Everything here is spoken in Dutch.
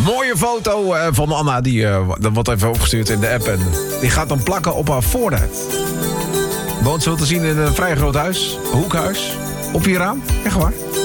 Mooie foto van Anna. Dat wordt even opgestuurd in de app. En die gaat dan plakken op haar voorruit. Woont zo te zien in een vrij groot huis. Hoekhuis. Op je raam. Echt waar.